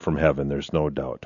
from heaven, there's no doubt.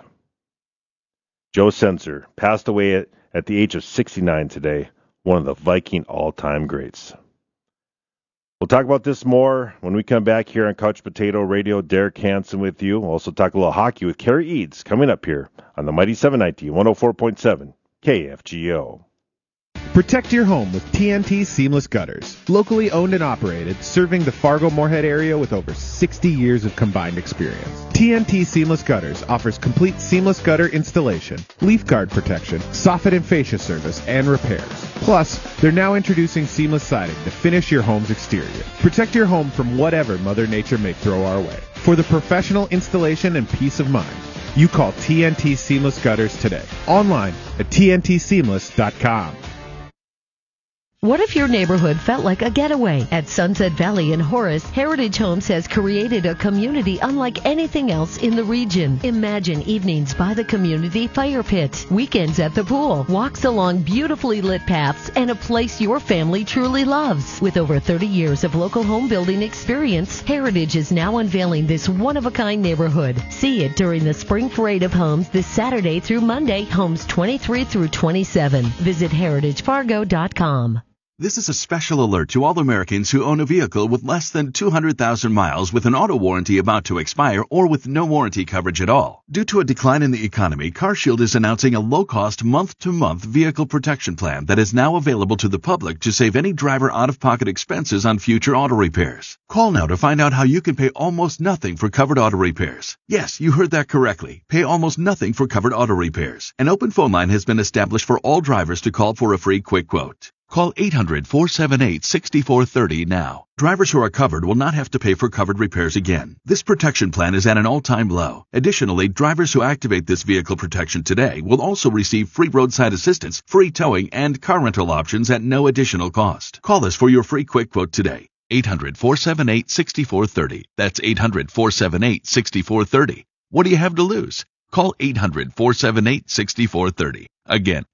Joe Senser passed away at the age of 69 today, one of the Viking all-time greats. We'll talk about this more when we come back here on Couch Potato Radio. Derek Hansen with you. We'll also talk a little hockey with Kerry Eads coming up here on the Mighty 790 104.7 KFGO. Protect your home with TNT Seamless Gutters. Locally owned and operated, serving the Fargo-Moorhead area with over 60 years of combined experience. TNT Seamless Gutters offers complete seamless gutter installation, leaf guard protection, soffit and fascia service, and repairs. Plus, they're now introducing seamless siding to finish your home's exterior. Protect your home from whatever Mother Nature may throw our way. For the professional installation and peace of mind, you call TNT Seamless Gutters today. Online at tntseamless.com. What if your neighborhood felt like a getaway? At Sunset Valley in Horace, Heritage Homes has created a community unlike anything else in the region. Imagine evenings by the community fire pit, weekends at the pool, walks along beautifully lit paths, and a place your family truly loves. With over 30 years of local home building experience, Heritage is now unveiling this one-of-a-kind neighborhood. See it during the Spring Parade of Homes this Saturday through Monday, homes 23 through 27. Visit heritagefargo.com. This is a special alert to all Americans who own a vehicle with less than 200,000 miles with an auto warranty about to expire or with no warranty coverage at all. Due to a decline in the economy, CarShield is announcing a low-cost month-to-month vehicle protection plan that is now available to the public to save any driver out-of-pocket expenses on future auto repairs. Call now to find out how you can pay almost nothing for covered auto repairs. Yes, you heard that correctly. Pay almost nothing for covered auto repairs. An open phone line has been established for all drivers to call for a free quick quote. Call 800-478-6430 now. Drivers who are covered will not have to pay for covered repairs again. This protection plan is at an all-time low. Additionally, drivers who activate this vehicle protection today will also receive free roadside assistance, free towing, and car rental options at no additional cost. Call us for your free quick quote today. 800-478-6430. That's 800-478-6430. What do you have to lose? Call 800-478-6430. Again,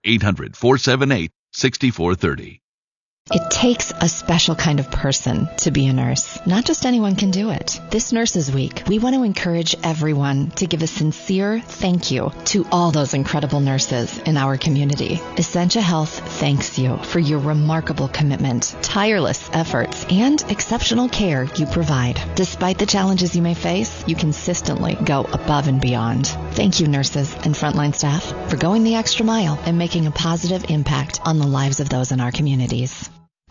800-478-6430. It takes a special kind of person to be a nurse. Not just anyone can do it. This Nurses Week, we want to encourage everyone to give a sincere thank you to all those incredible nurses in our community. Essentia Health thanks you for your remarkable commitment, tireless efforts, and exceptional care you provide. Despite the challenges you may face, you consistently go above and beyond. Thank you, nurses and frontline staff, for going the extra mile and making a positive impact on the lives of those in our communities.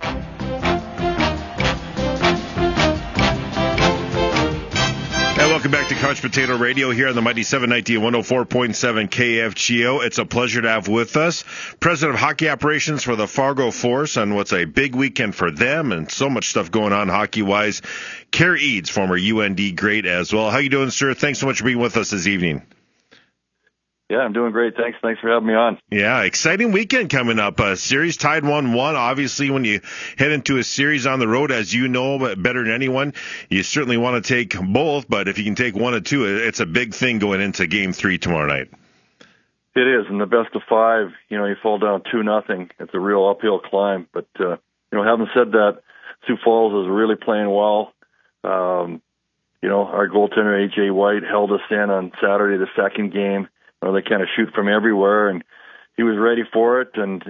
Welcome back to Couch Potato Radio here on the Mighty 790 and 104.7 KFGO. It's a pleasure to have with us President of Hockey Operations for the Fargo Force on what's a big weekend for them and so much stuff going on hockey-wise. Kerry Eads, former UND great as well. How you doing, sir? Thanks so much for being with us this evening. Yeah, I'm doing great. Thanks for having me on. Yeah, exciting weekend coming up. Series tied 1-1. Obviously, when you head into a series on the road, as you know better than anyone, you certainly want to take both. But if you can take one or two, it's a big thing going into Game 3 tomorrow night. It is, and the best of five, you fall down 2-0. It's a real uphill climb. But having said that, Sioux Falls is really playing well. Our goaltender AJ White held us in on Saturday, the second game. They kind of shoot from everywhere, and he was ready for it. And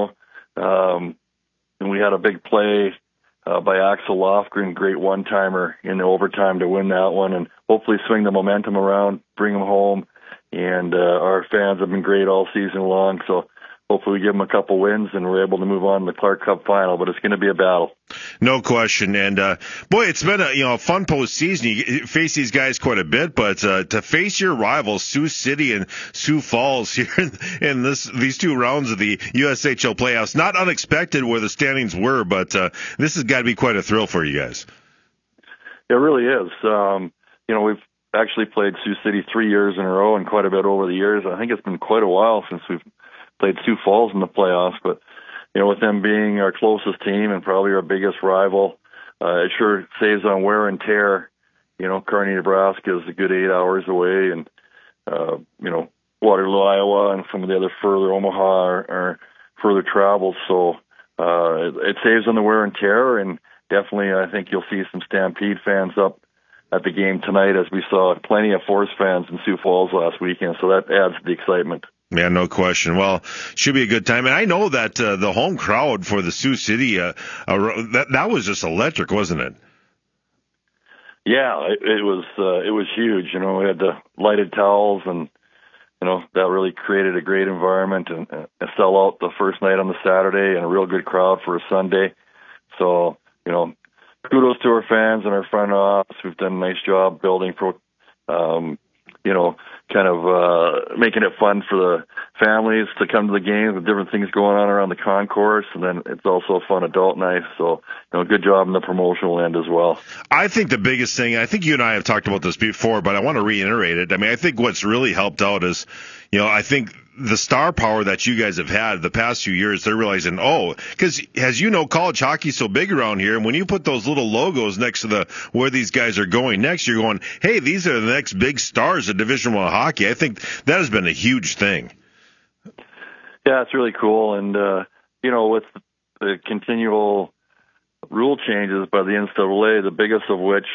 and we had a big play by Axel Lofgren, great one-timer in the overtime to win that one, and hopefully swing the momentum around, bring them home. And our fans have been great all season long, so hopefully we give them a couple wins and we're able to move on to the Clark Cup final, but it's going to be a battle. No question. And, boy, it's been a fun postseason. You face these guys quite a bit, but to face your rivals, Sioux City and Sioux Falls here in these two rounds of the USHL playoffs, not unexpected where the standings were, but this has got to be quite a thrill for you guys. It really is. We've actually played Sioux City 3 years in a row and quite a bit over the years. I think it's been quite a while since we've played Sioux Falls in the playoffs, but with them being our closest team and probably our biggest rival, it sure saves on wear and tear. Kearney, Nebraska is a good 8 hours away, and Waterloo, Iowa, and some of the other further Omaha are further travels. So it saves on the wear and tear, and definitely I think you'll see some Stampede fans up at the game tonight, as we saw plenty of Force fans in Sioux Falls last weekend. So that adds to the excitement. Yeah, no question. Well, should be a good time. And I know that the home crowd for the Sioux City, that was just electric, wasn't it? Yeah, it was huge. You know, we had the lighted towels, and you know that really created a great environment and a sellout the first night on the Saturday, and a real good crowd for a Sunday. So, you know, kudos to our fans and our front office. We've done a nice job building you know, kind of making it fun for the families to come to the games with different things going on around the concourse. And then it's also a fun adult night. So, you know, good job in the promotional end as well. I think the biggest thing, I think you and I have talked about this before, but I want to reiterate it. I mean, I think what's really helped out is, you know, I think the star power that you guys have had the past few years, they're realizing, because as you know, college hockey's so big around here, and when you put those little logos next to where these guys are going next, you're going, hey, these are the next big stars of Division I hockey. I think that has been a huge thing. Yeah, it's really cool. And, you know, with the continual rule changes by the NCAA, the biggest of which,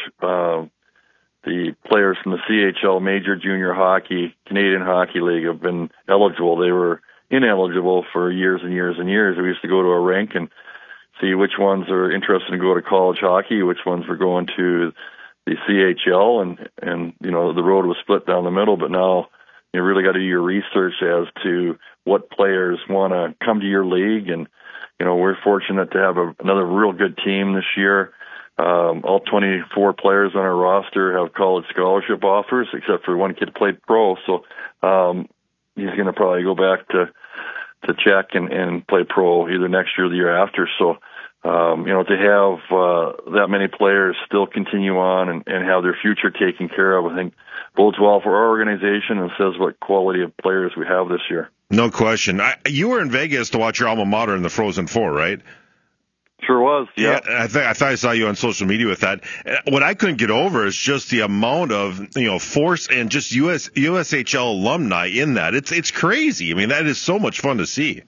the players from the CHL, Major Junior Hockey, Canadian Hockey League, have been eligible. They were ineligible for years and years and years. We used to go to a rink and see which ones are interested in going to college hockey, which ones were going to the CHL, and you know, the road was split down the middle. But now you really got to do your research as to what players want to come to your league. And you know, we're fortunate to have another real good team this year. All 24 players on our roster have college scholarship offers, except for one kid played pro. So he's going to probably go back to Czech and play pro either next year or the year after. So, you know, to have that many players still continue on and have their future taken care of, I think bodes well for our organization and says what quality of players we have this year. No question. You were in Vegas to watch your alma mater in the Frozen Four, right? Sure was, yeah. I thought I saw you on social media with that. What I couldn't get over is just the amount of, you know, Force and just USHL alumni in that. It's crazy. I mean, that is so much fun to see.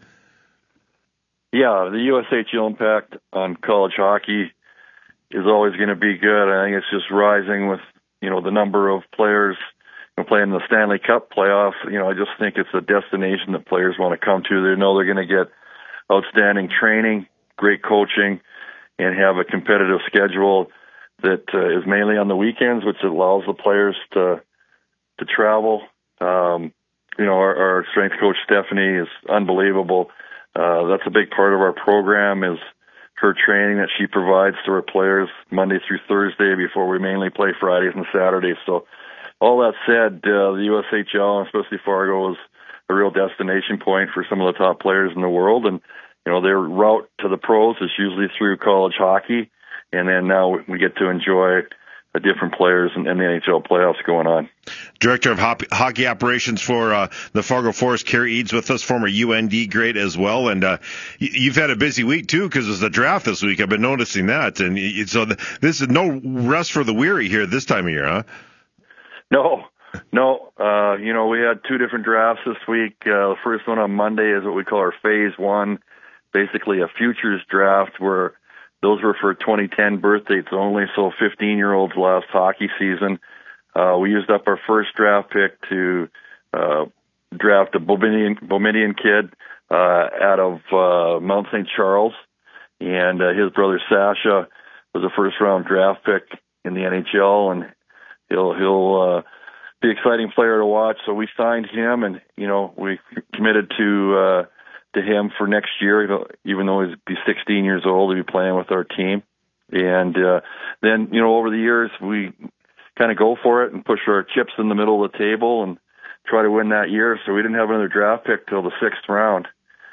Yeah, the USHL impact on college hockey is always going to be good. I think it's just rising with, you know, the number of players, you know, playing the Stanley Cup playoffs. You know, I just think it's a destination that players want to come to. They know they're going to get outstanding training, great coaching, and have a competitive schedule that is mainly on the weekends, which allows the players to travel. You know, our strength coach, Stephanie, is unbelievable. That's a big part of our program is her training that she provides to her players Monday through Thursday before we mainly play Fridays and Saturdays. So all that said, the USHL, especially Fargo, is a real destination point for some of the top players in the world. And you know, their route to the pros is usually through college hockey, and then now we get to enjoy the different players and the NHL playoffs going on. Director of Hockey Operations for the Fargo Force, Kerry Eads, with us, former UND great as well. And you've had a busy week, too, because it's the draft this week. I've been noticing that. And so this is no rest for the weary here this time of year, huh? No. You know, we had two different drafts this week. The first one on Monday is what we call our Phase 1. Basically a futures draft where those were for 2010 birth dates only, so 15-year-olds last hockey season. We used up our first draft pick to draft a Bohemian kid out of Mount St. Charles, and his brother Sasha was a first-round draft pick in the NHL, and he'll be an exciting player to watch. So we signed him, and you know, we committed to him for next year, even though he'd be 16 years old, he'd be playing with our team. And then, you know, over the years, we kind of go for it and push our chips in the middle of the table and try to win that year. So we didn't have another draft pick till the 6th round,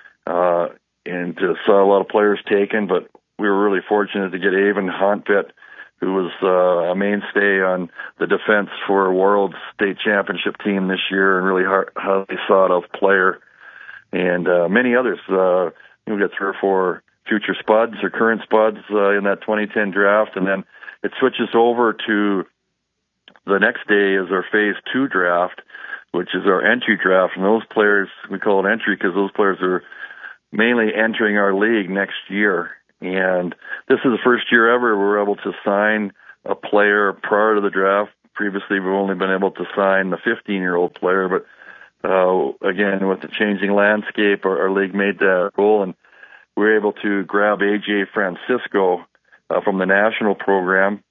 and saw a lot of players taken, but we were really fortunate to get Avon Hontvit, who was a mainstay on the defense for World State Championship team this year and really highly sought-of player. And many others. We got 3 or 4 future spuds or current spuds in that 2010 draft, and then it switches over to the next day is our Phase 2 draft, which is our entry draft. And those players, we call it entry because those players are mainly entering our league next year. And this is the first year ever we're able to sign a player prior to the draft. Previously, we've only been able to sign the 15-year-old player, but again, with the changing landscape, our league made that rule, and we were able to grab A.J. Francisco from the national program.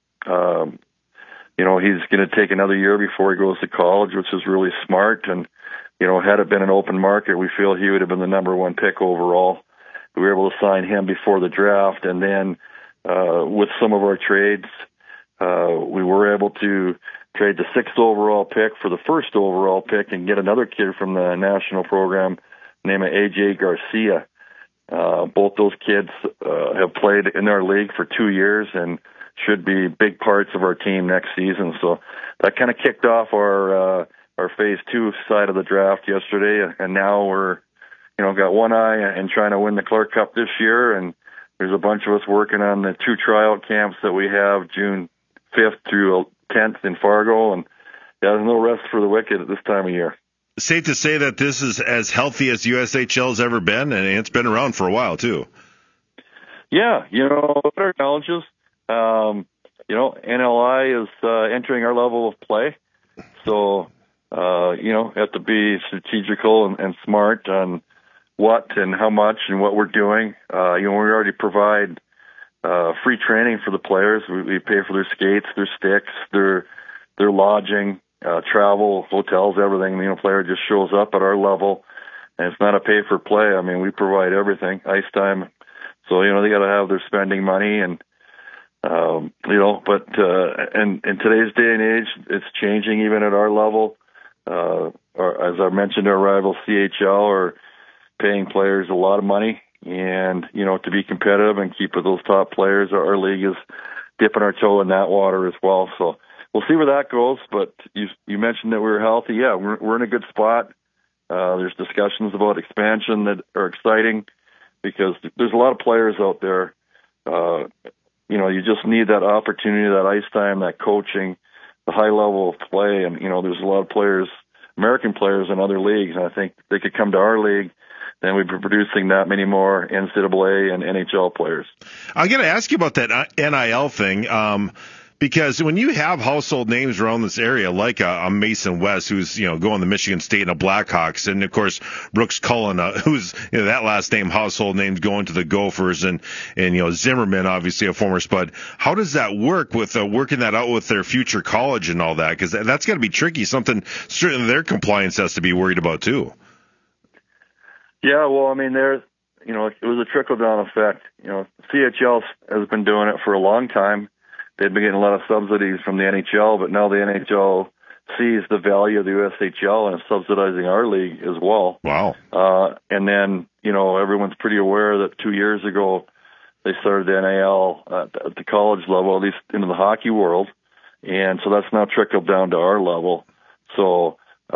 He's going to take another year before he goes to college, which is really smart. And, had it been an open market, we feel he would have been the number one pick overall. We were able to sign him before the draft. And then with some of our trades, we were able to trade the 6th overall pick for the 1st overall pick and get another kid from the national program named A.J. Garcia. Both those kids have played in our league for 2 years and should be big parts of our team next season. So that kind of kicked off our phase 2 side of the draft yesterday, and now we're got one eye and trying to win the Clark Cup this year, and there's a bunch of us working on the 2 tryout camps that we have June 5th through 10th in Fargo, and there's no rest for the wicked at this time of year. Safe to say that this is as healthy as USHL has ever been, and it's been around for a while too. Yeah, what are challenges? NLI is entering our level of play, so have to be strategical and smart on what and how much and what we're doing. We already provide free training for the players. We pay for their skates, their sticks, their lodging, travel, hotels, everything. Player just shows up at our level, and it's not a pay for play. I mean, we provide everything, ice time. So they got to have their spending money, and but in today's day and age, it's changing even at our level. As I mentioned, our rival CHL are paying players a lot of money, and to be competitive and keep with those top players, our league is dipping our toe in that water as well. So we'll see where that goes. But you mentioned that we're healthy. Yeah, we're in a good spot. There's discussions about expansion that are exciting because there's a lot of players out there. You just need that opportunity, that ice time, that coaching, the high level of play. And, there's a lot of players, American players in other leagues, and I think they could come to our league, then we'd be producing that many more NCAA and NHL players. I'm going to ask you about that NIL thing. Because when you have household names around this area, like a Mason West, who's, going to Michigan State and the Blackhawks, and of course, Brooks Cullen, who's, that last name, household names going to the Gophers, and Zimmerman, obviously a former Spud. How does that work with working that out with their future college and all that? Because that's got to be tricky. Something certainly their compliance has to be worried about too. Yeah, well, I mean, it was a trickle-down effect. CHL has been doing it for a long time. They've been getting a lot of subsidies from the NHL, but now the NHL sees the value of the USHL and is subsidizing our league as well. Wow. And then, everyone's pretty aware that 2 years ago they started the NIL at the college level, at least into the hockey world. And so that's now trickled down to our level. So,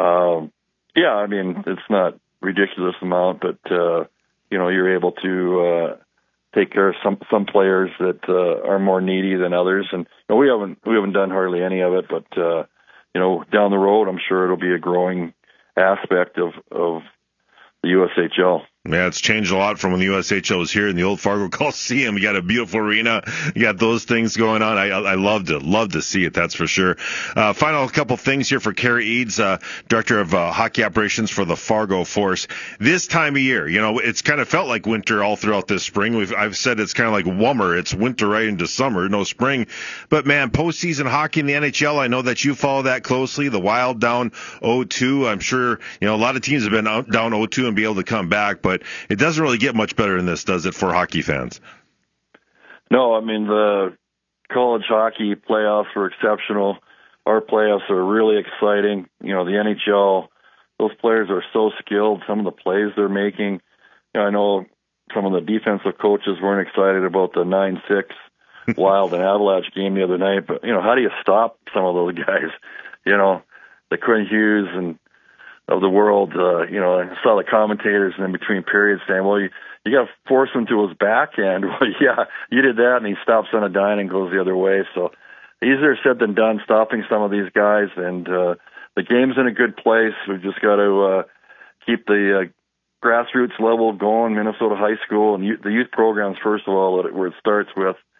it's not ridiculous amount, but, you're able to take care of some players that are more needy than others, and we haven't done hardly any of it. But down the road, I'm sure it'll be a growing aspect of the USHL. Yeah, it's changed a lot from when the USHL was here in the old Fargo Coliseum. You got a beautiful arena. You got those things going on. I love to see it, that's for sure. Final couple things here for Kerry Eads, Director of Hockey Operations for the Fargo Force. This time of year, it's kind of felt like winter all throughout this spring. I've said it's kind of like Wummer. It's winter right into summer, no spring. But, man, postseason hockey in the NHL, I know that you follow that closely. The Wild down 0-2. I'm sure, a lot of teams have been down 0-2 and be able to come back, but it doesn't really get much better than this, does it, for hockey fans? No, I mean, the college hockey playoffs were exceptional. Our playoffs are really exciting. The NHL, those players are so skilled. Some of the plays they're making. I know some of the defensive coaches weren't excited about the 9-6 Wild and Avalanche game the other night, but, how do you stop some of those guys? The Quinn Hughes and of the world, I saw the commentators in between periods saying, well, you got to force him to his backhand. Well, yeah, you did that, and he stops on a dime and goes the other way. So easier said than done, stopping some of these guys. And the game's in a good place. We've just got to keep the grassroots level going, Minnesota high school, and the youth programs, first of all, where it starts with.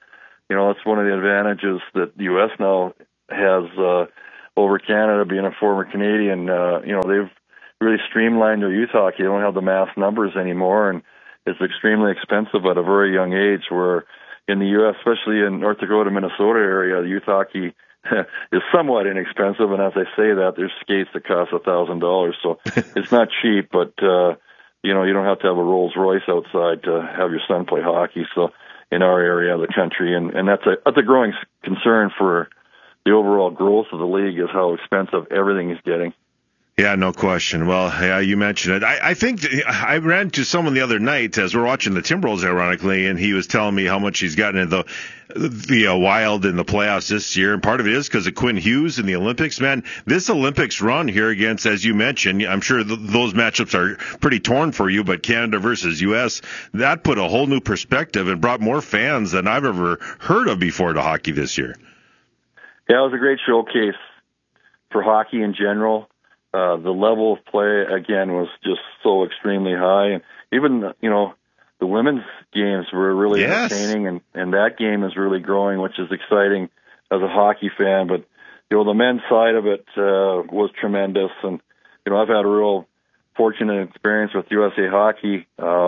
that's one of the advantages that the U.S. now has over Canada, being a former Canadian. They've really streamlined their youth hockey. They don't have the mass numbers anymore, and it's extremely expensive at a very young age, where in the U.S., especially in North Dakota, Minnesota area, the youth hockey is somewhat inexpensive. And as I say that, there's skates that cost $1,000. So it's not cheap, but, you don't have to have a Rolls Royce outside to have your son play hockey. So in our area of the country, and that's a growing concern for the overall growth of the league, is how expensive everything is getting. Yeah, no question. Well, yeah, you mentioned it. I think I ran into someone the other night as we're watching the Timberwolves, ironically, and he was telling me how much he's gotten into the Wild in the playoffs this year. And part of it is because of Quinn Hughes in the Olympics. Man, this Olympics run here against, as you mentioned, I'm sure those matchups are pretty torn for you, but Canada versus U.S., that put a whole new perspective and brought more fans than I've ever heard of before to hockey this year. Yeah, it was a great showcase for hockey in general. The level of play, again, was just so extremely high. And even, the women's games were really entertaining, and that game is really growing, which is exciting as a hockey fan. But, the men's side of it was tremendous. And, I've had a real fortunate experience with USA Hockey.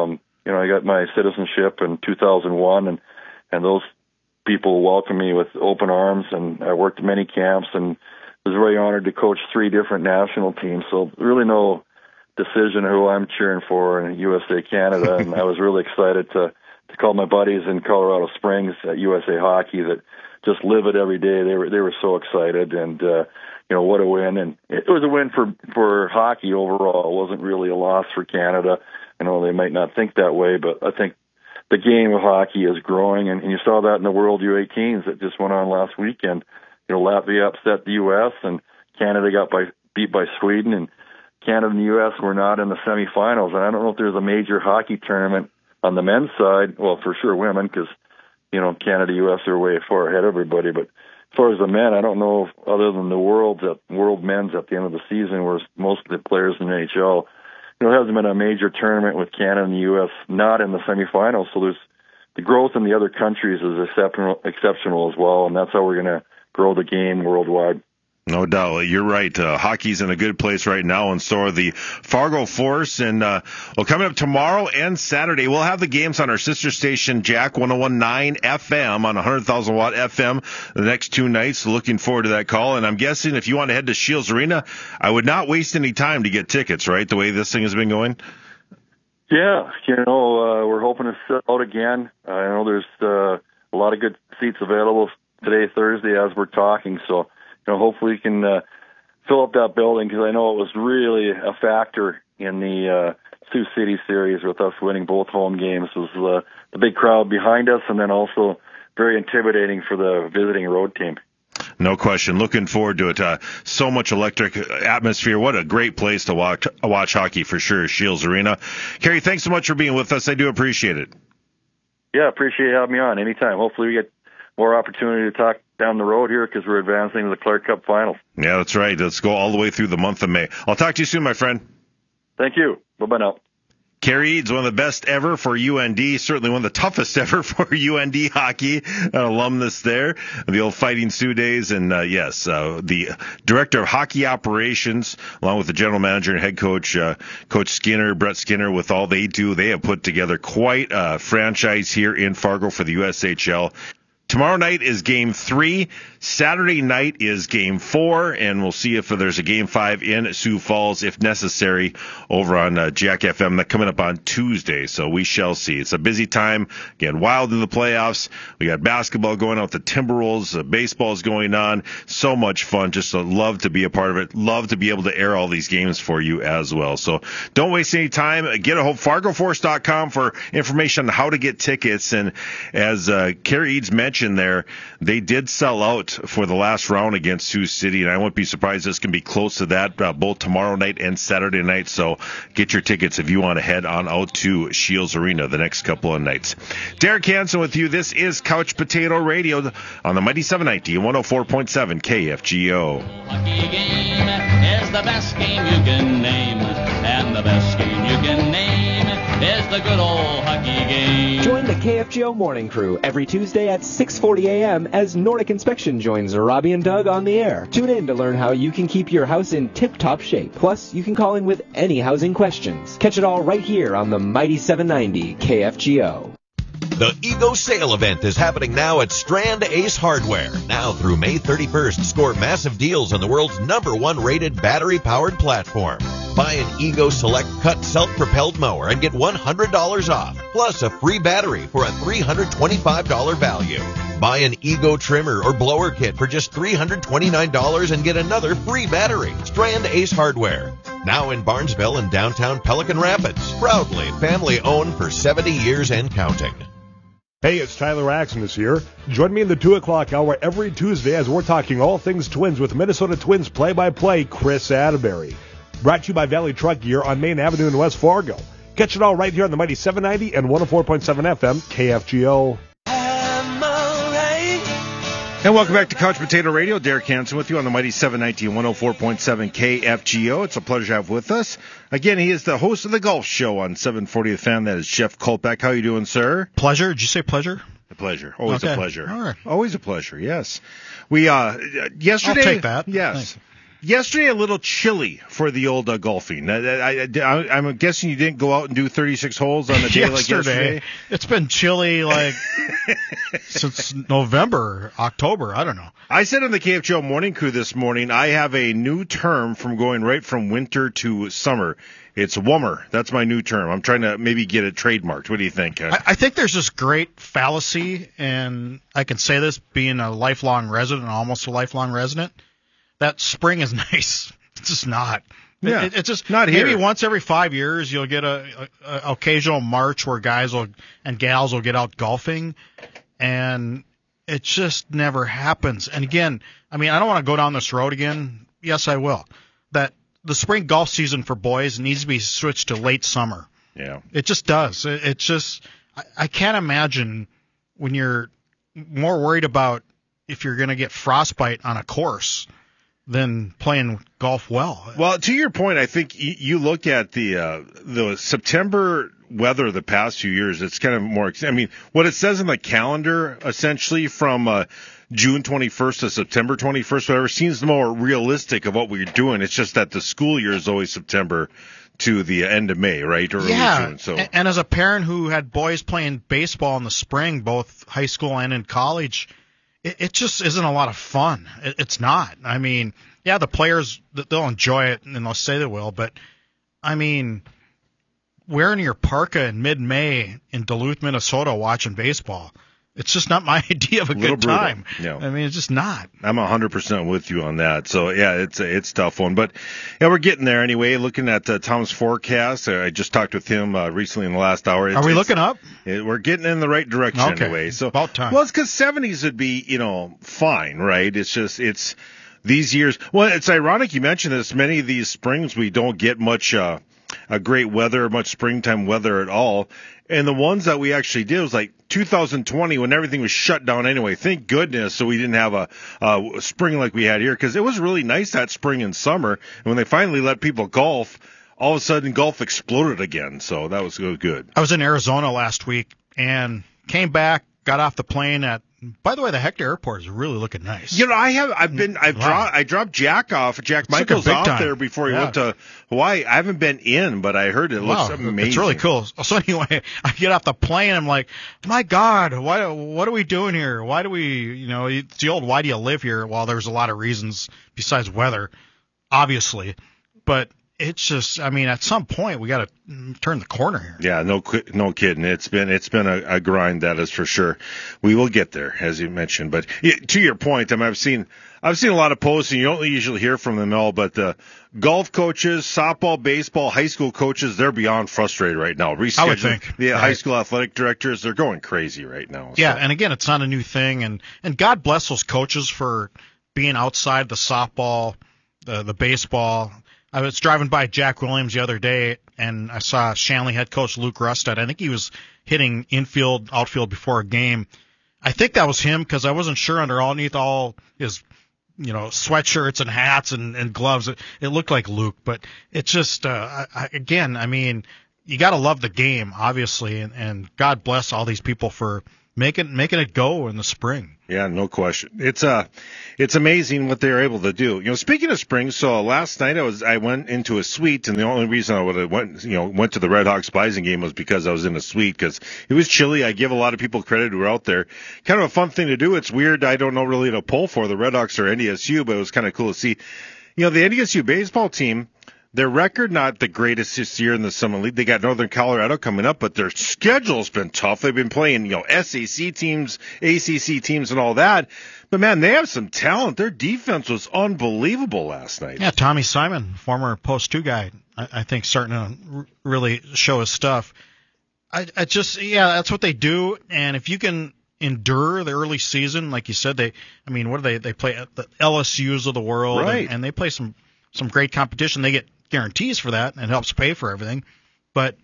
I got my citizenship in 2001, and those people welcomed me with open arms, and I worked many camps and was very honored to coach 3 different national teams. So really no decision who I'm cheering for in USA Canada. And I was really excited to call my buddies in Colorado Springs at USA Hockey that just live it every day. They were so excited, and what a win. And it was a win for hockey overall. It wasn't really a loss for Canada. I know they might not think that way, but I think the game of hockey is growing, and you saw that in the World U18s that just went on last weekend. Latvia upset the U.S., and Canada got beat by Sweden, and Canada and the U.S. were not in the semifinals. And I don't know if there's a major hockey tournament on the men's side. Well, for sure women, because, Canada, U.S. are way far ahead of everybody. But as far as the men, I don't know if, other than the World men's at the end of the season, where most of the players in the NHL, there hasn't been a major tournament with Canada and the U.S. not in the semifinals. So there's the growth in the other countries is exceptional as well, and that's how we're going to grow the game worldwide. No doubt. You're right. Hockey's in a good place right now, and so are the Fargo Force. And coming up tomorrow and Saturday, we'll have the games on our sister station, Jack 101.9 FM on 100,000 watt FM the next 2 nights. Looking forward to that call. And I'm guessing if you want to head to Shields Arena, I would not waste any time to get tickets, right, the way this thing has been going? Yeah. We're hoping to sell out again. I know there's a lot of good seats available today, Thursday, as we're talking. So, hopefully we can fill up that building, because I know it was really a factor in the Sioux City series with us winning both home games. It was the big crowd behind us, and then also very intimidating for the visiting road team. No question. Looking forward to it. So much electric atmosphere. What a great place to watch hockey for sure, Shields Arena. Kerry, thanks so much for being with us. I do appreciate it. Yeah, appreciate you having me on anytime. Hopefully we get more opportunity to talk down the road here, because we're advancing to the Clark Cup Finals. Yeah, that's right. Let's go all the way through the month of May. I'll talk to you soon, my friend. Thank you. Bye-bye now. Kerry Eads, one of the best ever for UND, certainly one of the toughest ever for UND hockey, an alumnus there, the old Fighting Sioux days. And the director of hockey operations, along with the general manager and head coach, Coach Skinner, Brett Skinner, with all they do, they have put together quite a franchise here in Fargo for the USHL. Tomorrow night is Game 3. Saturday night is Game 4, and we'll see if there's a Game 5 in Sioux Falls, if necessary, over on Jack FM. That's coming up on Tuesday, so we shall see. It's a busy time. Again, Wild in the playoffs. We got basketball going on with the Timberwolves. Baseball's going on. So much fun. Just love to be a part of it. Love to be able to air all these games for you as well. So don't waste any time. Get a hold. FargoForce.com for information on how to get tickets. And as Kerry Eads mentioned there, they did sell out for the last round against Sioux City, and I wouldn't be surprised this can be close to that both tomorrow night and Saturday night. So get your tickets if you want to head on out to Shields Arena the next couple of nights. Derek Hansen with you. This is Couch Potato Radio on the Mighty 790 and 104.7 KFGO. Hockey game is the best game you can name, and the best game you can name is the good old hockey game. Join the KFGO Morning Crew every Tuesday at 6:40 a.m. as Nordic Inspection joins Robbie and Doug on the air. Tune in to learn how you can keep your house in tip-top shape. Plus, you can call in with any housing questions. Catch it all right here on the Mighty 790 KFGO. The Ego Sale event is happening now at Strand Ace Hardware. Now through May 31st, score massive deals on the world's #1 rated battery-powered platform. Buy an Ego Select Cut self-propelled mower and get $100 off, plus a free battery for a $325 value. Buy an Ego trimmer or blower kit for just $329 and get another free battery. Strand Ace Hardware. Now in Barnesville and downtown Pelican Rapids. Proudly family-owned for 70 years and counting. Hey, it's Tyler Axenis here. Join me in the 2 o'clock hour every Tuesday as we're talking all things Twins with Minnesota Twins play-by-play Chris Atterbury. Brought to you by Valley Truck Gear on Main Avenue in West Fargo. Catch it all right here on the Mighty 790 and 104.7 FM KFGO. And welcome back to Couch Potato Radio. Derek Hansen with you on the Mighty 790 and 104.7 KFGO. It's a pleasure to have with us. Again, he is the host of the Golf Show on 740 The Fan. That is Jeff Kolpeck. How are you doing, sir? Pleasure. Did you say pleasure? A pleasure. Always a pleasure. All right. Always a pleasure, yes. We, yesterday. I'll take that. Yes. Thanks. Yesterday, a little chilly for the old golfing. I'm guessing you didn't go out and do 36 holes on a day like yesterday. It's been chilly since November, October. I don't know. I said on the KFGO Morning Crew this morning, I have a new term from going right from winter to summer. It's wummer. That's my new term. I'm trying to maybe get it trademarked. What do you think? I think there's this great fallacy, and I can say this being a lifelong resident, almost a lifelong resident, that spring is nice. It's just not. Yeah, it's just not here. Maybe once every 5 years you'll get a occasional March where guys and gals will get out golfing, and it just never happens. And again, I mean, I don't want to go down this road again. Yes, I will. That the spring golf season for boys needs to be switched to late summer. Yeah, it just does. It's just I can't imagine when you're more worried about if you're going to get frostbite on a course than playing golf well. Well, to your point, I think you look at the September weather the past few years, it's kind of more, I mean, what it says in the calendar, essentially from June 21st to September 21st, whatever, seems more realistic of what we're doing. It's just that the school year is always September to the end of May, right? Or yeah, June, so. And as a parent who had boys playing baseball in the spring, both high school and in college, it just isn't a lot of fun. It's not. I mean, yeah, the players, they'll enjoy it and they'll say they will, but I mean, wearing your parka in mid-May in Duluth, Minnesota watching baseball, it's just not my idea of a good time. Yeah. I mean, it's just not. I'm 100% with you on that. So, yeah, it's a tough one. But, yeah, we're getting there anyway. Looking at Tom's forecast, I just talked with him recently in the last hour. Are we looking up? We're getting in the right direction anyway. So, about time. Well, it's because 70s would be, fine, right? It's just, it's these years. Well, it's ironic you mentioned this. Many of these springs, we don't get much a great weather, much springtime weather at all. And the ones that we actually did was like 2020 when everything was shut down anyway. Thank goodness so we didn't have a spring like we had here, because it was really nice that spring and summer. And when they finally let people golf, all of a sudden golf exploded again. So that was good. I was in Arizona last week and came back, got off the plane at, by the way, the Hector Airport is really looking nice. I dropped Jack Michaels off there before he went to Hawaii. I haven't been in, but I heard it looks amazing. It's really cool. So anyway, I get off the plane, I'm like, my God, what are we doing here? Why do we, it's the old, why do you live here? Well, there's a lot of reasons besides weather, obviously, but it's just, I mean, at some point we got to turn the corner here. Yeah, no kidding. It's been a grind, that is for sure. We will get there, as you mentioned. But to your point, I mean, I've seen a lot of posts, and you don't usually hear from them all. But the golf coaches, softball, baseball, high school coaches, they're beyond frustrated right now. I would think. The high school athletic directors, they're going crazy right now. Yeah, and again, it's not a new thing, and God bless those coaches for being outside the softball, the baseball. I was driving by Jack Williams the other day, and I saw Shanley head coach Luke Rustad. I think he was hitting infield, outfield before a game. I think that was him because I wasn't sure underneath all his, sweatshirts and hats and gloves. It looked like Luke, but it's just, again, I mean, you got to love the game, obviously, and God bless all these people for making it go in the spring. Yeah, no question. It's amazing what they're able to do. Speaking of spring, so last night I went into a suite, and the only reason I would have went to the Red Hawks Bison game was because I was in a suite, because it was chilly. I give a lot of people credit who were out there. Kind of a fun thing to do. It's weird. I don't know really to pull for the Red Hawks or NDSU, but it was kind of cool to see. The NDSU baseball team, their record not the greatest this year in the Summit League. They got Northern Colorado coming up, but their schedule's been tough. They've been playing, SAC teams, ACC teams, and all that. But man, they have some talent. Their defense was unbelievable last night. Yeah, Tommy Simon, former Post 2 guy, I think starting to really show his stuff. That's what they do. And if you can endure the early season, like you said, they play at the LSUs of the world, right? And they play some great competition. They get guarantees for that, and it helps pay for everything. But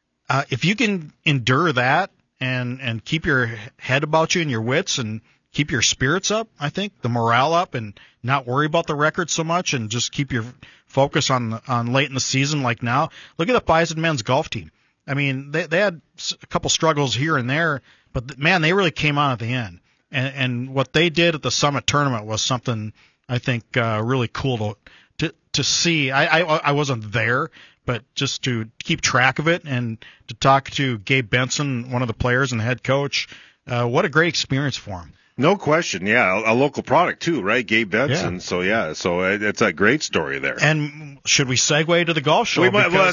if you can endure that and keep your head about you and your wits and keep your spirits up, I think, the morale up, and not worry about the record so much, and just keep your focus on late in the season like now. Look at the Bison men's golf team. I mean, they had a couple struggles here and there, but man, they really came on at the end. And what they did at the Summit Tournament was something I think really cool to see. I wasn't there, but just to keep track of it and to talk to Gabe Benson, one of the players and the head coach, what a great experience for him. No question, yeah, a local product too, right? Gabe Benson. Yeah. So it's a great story there. And should we segue to the golf show?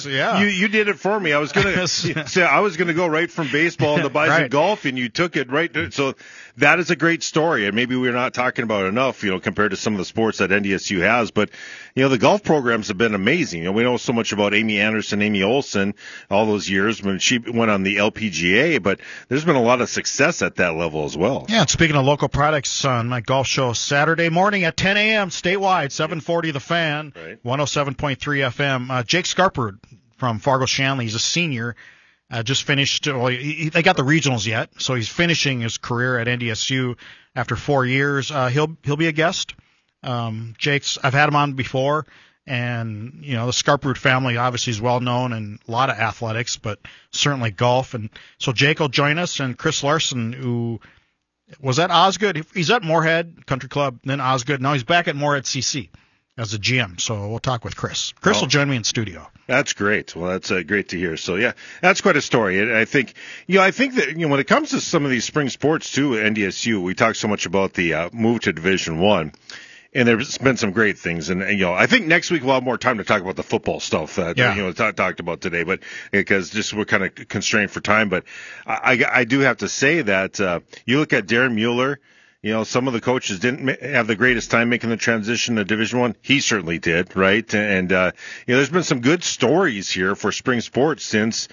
You did it for me. I was gonna say I was gonna go right from baseball to Bison right. golf, and you took it right. So that is a great story, and maybe we're not talking about it enough, compared to some of the sports that NDSU has. But the golf programs have been amazing. We know so much about Amy Anderson, Amy Olsen, all those years when she went on the LPGA, but there's been a lot of success at that level as well. Yeah, and speaking of local products, on my golf show Saturday morning at 10 a.m. statewide, 740 The Fan, right. 107.3 FM. Jake Scarperud from Fargo Shanley, he's a senior, just finished. They got the regionals yet, so he's finishing his career at NDSU after 4 years. He'll be a guest. Jake's, I've had him on before, and the Scarperud family obviously is well known in a lot of athletics, but certainly golf. And so Jake will join us, and Chris Larson, who was at Osgood. He's at Moorhead Country Club, then Osgood. Now he's back at Moorhead CC as a GM. So we'll talk with Chris. Chris will join me in studio. That's great. Well, that's great to hear. So yeah, that's quite a story. I think that when it comes to some of these spring sports too, at NDSU, we talk so much about the move to Division I. And there's been some great things, and I think next week we'll have more time to talk about the football stuff that talked about today. But because just we're kind of constrained for time, but I do have to say that you look at Darren Mueller. Some of the coaches didn't have the greatest time making the transition to Division I. He certainly did, right? And there's been some good stories here for spring sports since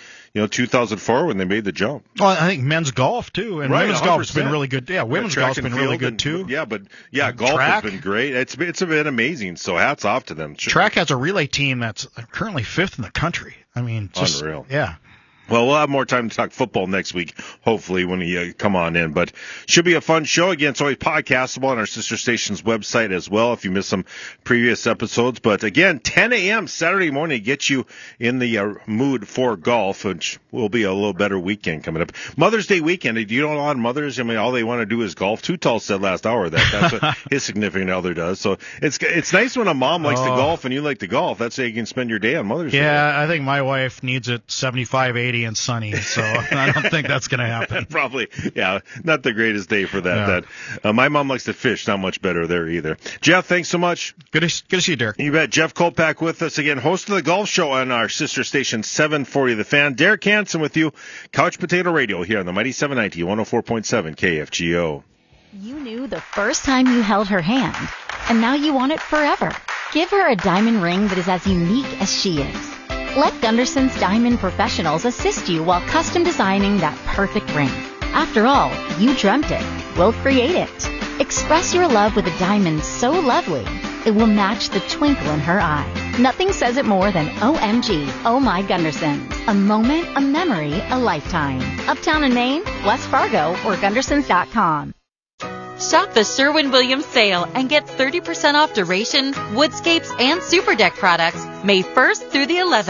2004 when they made the jump. Well, I think men's golf too, and women's 100%. golf's been really good. Yeah, women's golf's been really good too. Yeah, but golf has been great. It's been amazing. So hats off to them. Track has a relay team that's currently 5th in the country. I mean, just unreal. Yeah. Well, we'll have more time to talk football next week, hopefully, when you come on in. But should be a fun show. Again, it's always podcastable on our sister station's website as well if you missed some previous episodes. But again, 10 a.m. Saturday morning to get you in the mood for golf, which will be a little better weekend coming up. Mother's Day weekend. Do you know a lot of mothers? I mean, all they want to do is golf. Tutal said last hour that's what his significant other does. So it's nice when a mom likes to golf and you like to golf. That's how you can spend your day on Mother's Day. Yeah, I think my wife needs it 75, 80. And sunny, so I don't think that's going to happen. Probably, yeah, not the greatest day for that. Yeah. My mom likes to fish, not much better there either. Jeff, thanks so much. Good to see you, Derek. You bet. Jeff Kolpak with us again, host of the golf show on our sister station 740 The Fan. Derek Hansen with you, Couch Potato Radio here on the Mighty 790, 104.7 KFGO. You knew the first time you held her hand, and now you want it forever. Give her a diamond ring that is as unique as she is. Let Gunderson's Diamond Professionals assist you while custom designing that perfect ring. After all, you dreamt it. We'll create it. Express your love with a diamond so lovely, it will match the twinkle in her eye. Nothing says it more than OMG, Oh My Gundersons. A moment, a memory, a lifetime. Uptown in Maine, West Fargo, or Gundersons.com. Shop the Sherwin-Williams sale and get 30% off Duration, Woodscapes, and Super Deck products May 1st through the 11th.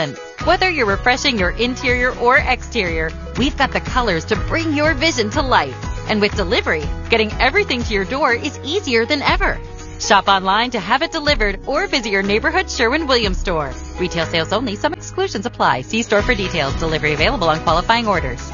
Whether you're refreshing your interior or exterior, we've got the colors to bring your vision to life. And with delivery, getting everything to your door is easier than ever. Shop online to have it delivered or visit your neighborhood Sherwin-Williams store. Retail sales only. Some exclusions apply. See store for details. Delivery available on qualifying orders.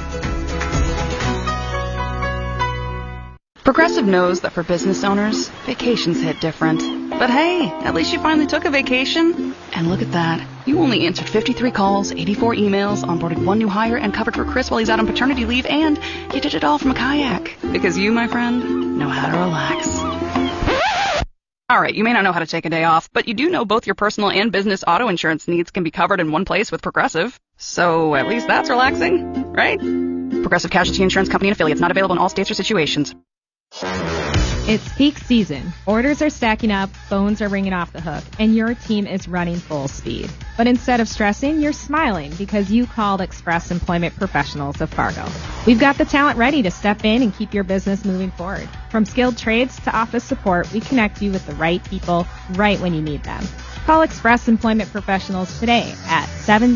Progressive knows that for business owners, vacations hit different. But hey, at least you finally took a vacation. And look at that. You only answered 53 calls, 84 emails, onboarded 1 new hire, and covered for Chris while he's out on paternity leave, and you did it all from a kayak. Because you, my friend, know how to relax. All right, you may not know how to take a day off, but you do know both your personal and business auto insurance needs can be covered in one place with Progressive. So at least that's relaxing, right? Progressive Casualty Insurance Company and affiliates, not available in all states or situations. It's peak season. Orders are stacking up, phones are ringing off the hook, and your team is running full speed. But instead of stressing, you're smiling because you called Express Employment Professionals of Fargo. We've got the talent ready to step in and keep your business moving forward. From skilled trades to office support, we connect you with the right people right when you need them. Call Express Employment Professionals today at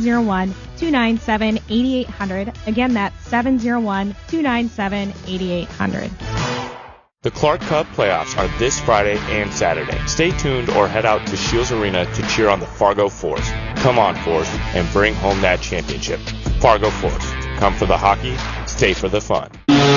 701-297-8800. Again, that's 701-297-8800. The Clark Cup playoffs are this Friday and Saturday. Stay tuned or head out to Shields Arena to cheer on the Fargo Force. Come on, Force, and bring home that championship. Fargo Force. Come for the hockey, stay for the fun.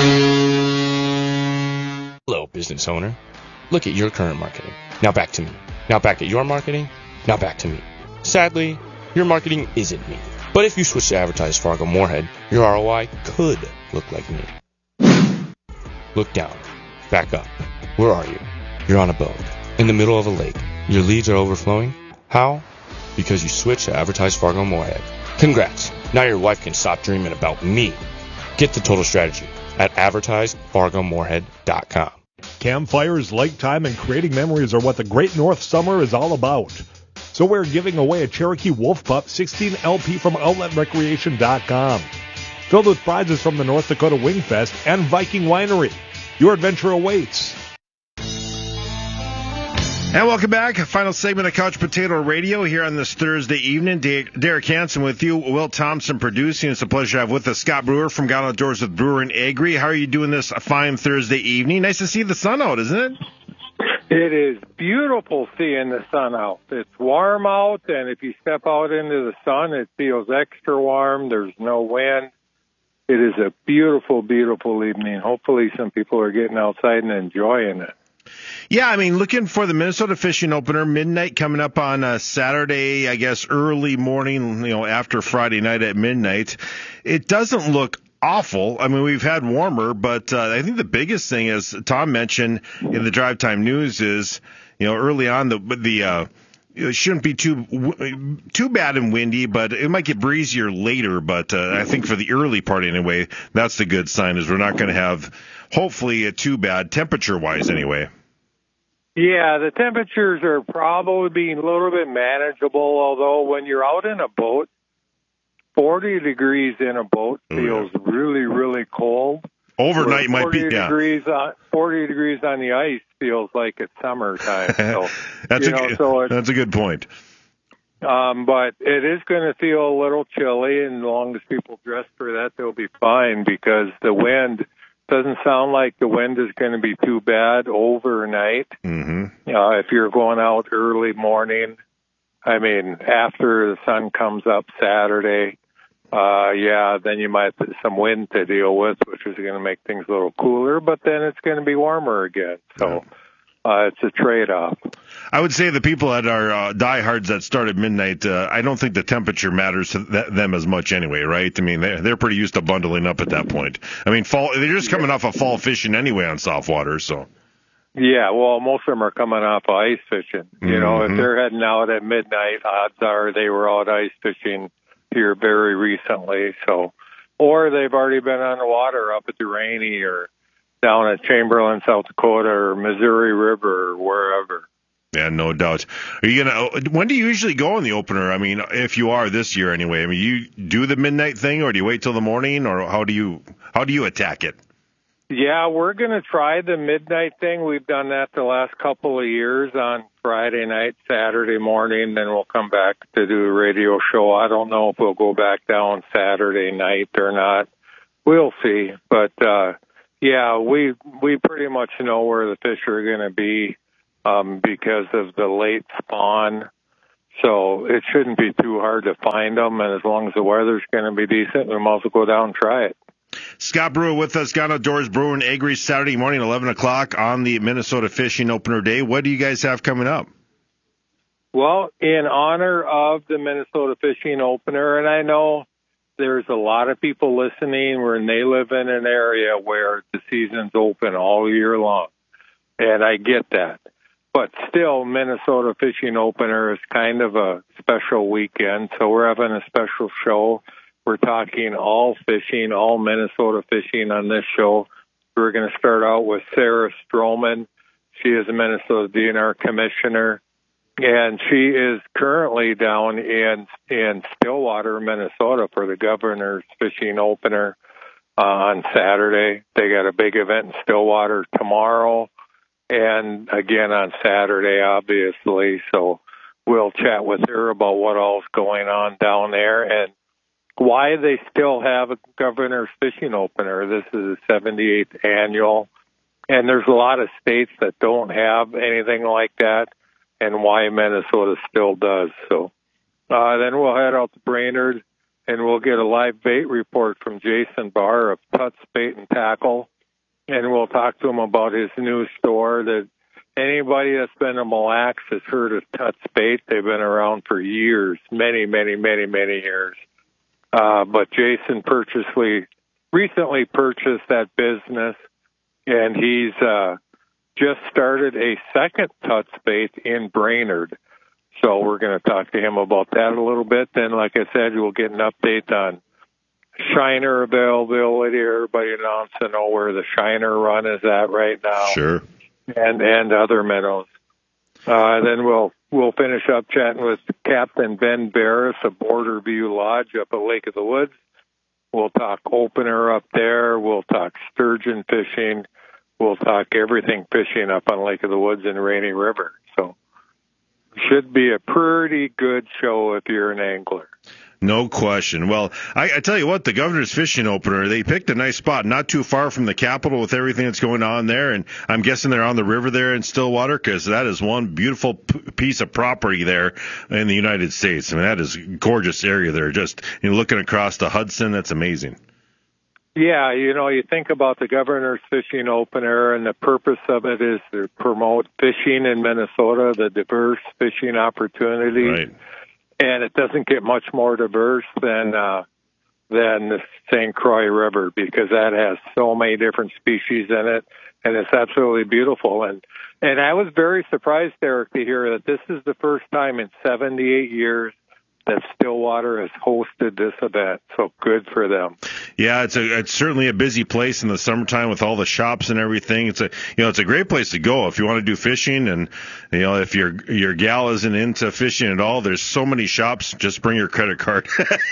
Hello, business owner. Look at your current marketing. Now back to me. Now back at your marketing. Now back to me. Sadly, your marketing isn't me. But if you switch to advertise Fargo Moorhead, your ROI could look like me. Look down. Back up. Where are you? You're on a boat. In the middle of a lake. Your leads are overflowing. How? Because you switched to advertise Fargo Moorhead. Congrats. Now your wife can stop dreaming about me. Get the total strategy at advertisefargomoorhead.com. Campfires, lake time, and creating memories are what the Great North Summer is all about. So we're giving away a Cherokee Wolf Pup 16 LP from OutletRecreation.com. Filled with prizes from the North Dakota Wingfest and Viking Winery. Your adventure awaits. And welcome back. Final segment of Couch Potato Radio here on this Thursday evening. Derek Hansen with you. Will Thompson producing. It's a pleasure to have with us Scott Brewer from Gone Outdoors with Brewer and Agri. How are you doing this fine Thursday evening? Nice to see the sun out, isn't it? It is beautiful seeing the sun out. It's warm out, and if you step out into the sun, it feels extra warm. There's no wind. It is a beautiful, beautiful evening. Hopefully some people are getting outside and enjoying it. Yeah, I mean, looking for the Minnesota Fishing Opener, midnight coming up on Saturday, I guess early morning, after Friday night at midnight. It doesn't look awful. I mean, we've had warmer, but I think the biggest thing, as Tom mentioned in the Drive Time News, is, early on it shouldn't be too bad and windy, but it might get breezier later. But I think for the early part anyway, that's the good sign, is we're not going to have, hopefully, too bad temperature-wise anyway. Yeah, the temperatures are probably being a little bit manageable, although when you're out in a boat, 40 degrees in a boat feels really, really cold. Overnight might be, yeah. 40 degrees on the ice feels like it's summertime. So, that's a good point. But it is going to feel a little chilly, and as long as people dress for that, they'll be fine, because the wind doesn't sound like the wind is going to be too bad overnight. Mm-hmm. If you're going out early morning, I mean, after the sun comes up Saturday, then you might have some wind to deal with, which is going to make things a little cooler, but then it's going to be warmer again. So it's a trade-off. I would say the people that are diehards that start at midnight, I don't think the temperature matters to them as much anyway, right? I mean, they're pretty used to bundling up at that point. I mean, they're just coming off of fall fishing anyway on soft water, so. Yeah, well, most of them are coming off of ice fishing. If they're heading out at midnight, odds are they were out ice fishing here very recently. So, or they've already been on the water up at the Rainy or down at Chamberlain, South Dakota, or Missouri River, or wherever. Yeah, no doubt. When do you usually go in the opener? I mean, if you are this year anyway, I mean, you do the midnight thing, or do you wait till the morning, or how do you attack it? Yeah, we're going to try the midnight thing. We've done that the last couple of years on Friday night, Saturday morning, then we'll come back to do a radio show. I don't know if we'll go back down Saturday night or not. We'll see. But, yeah, we pretty much know where the fish are going to be because of the late spawn. So it shouldn't be too hard to find them, and as long as the weather's going to be decent, we might as well go down and try it. Scott Brewer with us, Gone Outdoors Brewer and Agri, Saturday morning, 11 o'clock on the Minnesota Fishing Opener Day. What do you guys have coming up? Well, in honor of the Minnesota Fishing Opener, and I know there's a lot of people listening when they live in an area where the season's open all year long, and I get that. But still, Minnesota Fishing Opener is kind of a special weekend, so we're having a special show. We're talking all fishing, all Minnesota fishing on this show. We're going to start out with Sarah Stroman. She is a Minnesota DNR commissioner, and she is currently down in Stillwater, Minnesota for the Governor's Fishing Opener on Saturday. They got a big event in Stillwater tomorrow and again on Saturday, obviously. So we'll chat with her about what all's going on down there and why they still have a Governor's Fishing Opener. This is the 78th annual, and there's a lot of states that don't have anything like that, and why Minnesota still does. So then we'll head out to Brainerd, and we'll get a live bait report from Jason Barr of Tuts Bait and Tackle, and we'll talk to him about his new store. That anybody that's been to Mille Lacs has heard of Tuts Bait. They've been around for years, many years. But Jason recently purchased that business, and he's just started a second Tuts Bait in Brainerd. So we're going to talk to him about that a little bit. Then, like I said, we'll get an update on Shiner availability. Everybody wants to know where the Shiner run is at right now. Sure. And other minnows. Then we'll finish up chatting with Captain Ben Barris of Border View Lodge up at Lake of the Woods. We'll talk opener up there. We'll talk sturgeon fishing. We'll talk everything fishing up on Lake of the Woods and Rainy River. So should be a pretty good show if you're an angler. No question. Well, I tell you what, the Governor's Fishing Opener, they picked a nice spot, not too far from the Capitol with everything that's going on there. And I'm guessing they're on the river there in Stillwater, because that is one beautiful piece of property there in the United States. I mean, that is a gorgeous area there. Just looking across the Hudson, that's amazing. Yeah, you think about the Governor's Fishing Opener, and the purpose of it is to promote fishing in Minnesota, the diverse fishing opportunities. Right. And it doesn't get much more diverse than the St. Croix River, because that has so many different species in it, and it's absolutely beautiful. And I was very surprised, Eric, to hear that this is the first time in 78 years that Stillwater has hosted this event. So good for them. Yeah, it's certainly a busy place in the summertime with all the shops and everything. It's a great place to go if you want to do fishing, and if your gal isn't into fishing at all, there's so many shops. Just bring your credit card.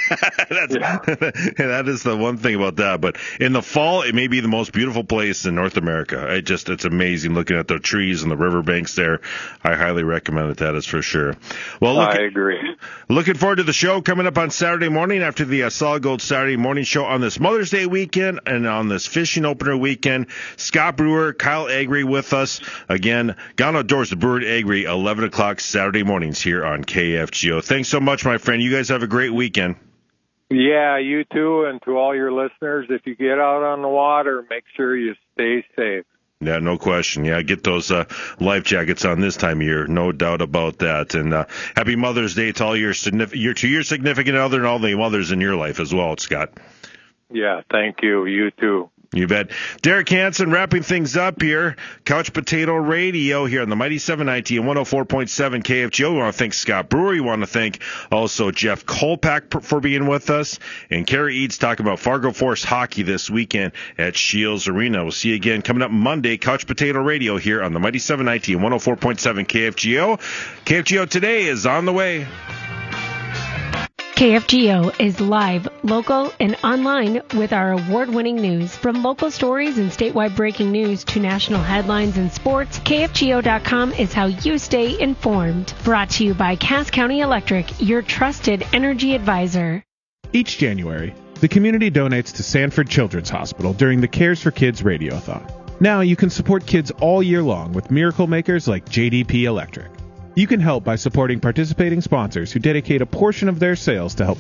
That is the one thing about that. But in the fall, it may be the most beautiful place in North America. It's amazing looking at the trees and the riverbanks there. I highly recommend it. That is for sure. Well, I agree. Looking forward to the show coming up on Saturday morning after the Solid Gold Saturday morning show on this Mother's Day weekend and on this Fishing Opener weekend. Scott Brewer, Kyle Agri with us. Again, Gone Outdoors, the Brewer and Agri, 11 o'clock Saturday mornings here on KFGO. Thanks so much, my friend. You guys have a great weekend. Yeah, you too. And to all your listeners, if you get out on the water, make sure you stay safe. Yeah, no question. Yeah, get those life jackets on this time of year. No doubt about that. And happy Mother's Day to all your significant other and all the mothers in your life as well, Scott. Yeah, thank you. You too. You bet. Derek Hansen wrapping things up here. Couch Potato Radio here on the Mighty 790 and 104.7 KFGO. We want to thank Scott Brewer. We want to thank also Jeff Kolpak for being with us. And Carrie Eads talking about Fargo Force hockey this weekend at Shields Arena. We'll see you again coming up Monday. Couch Potato Radio here on the Mighty 790 and 104.7 KFGO. KFGO Today is on the way. KFGO is live, local, and online with our award-winning news. From local stories and statewide breaking news to national headlines and sports, KFGO.com is how you stay informed. Brought to you by Cass County Electric, your trusted energy advisor. Each January, the community donates to Sanford Children's Hospital during the Cares for Kids Radiothon. Now you can support kids all year long with miracle makers like JDP Electric. You can help by supporting participating sponsors who dedicate a portion of their sales to help